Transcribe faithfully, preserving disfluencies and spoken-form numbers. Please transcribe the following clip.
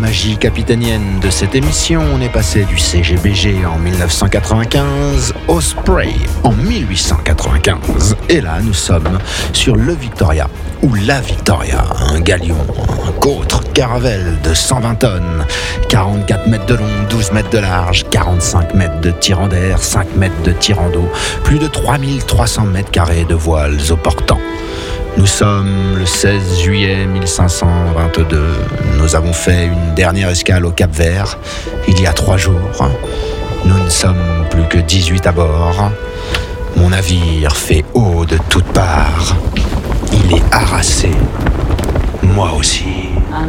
magie capitanienne de cette émission, on est passé du C G B G en mille neuf cent quatre-vingt-quinze au Spray en mille huit cent quatre-vingt-quinze. Et là, nous sommes sur le Victoria, ou la Victoria, un galion, un côtre caravelle de cent vingt tonnes, quarante-quatre mètres de long, douze mètres de large, quarante-cinq mètres de tirant d'air, cinq mètres de tirant d'eau, plus de trois mille trois cents mètres carrés de voiles au portant. Nous sommes le seize juillet mille cinq cent vingt-deux. Nous avons fait une dernière escale au Cap-Vert il y a trois jours. Nous ne sommes plus que dix-huit à bord. Mon navire fait eau de toutes parts. Il est harassé. Moi aussi.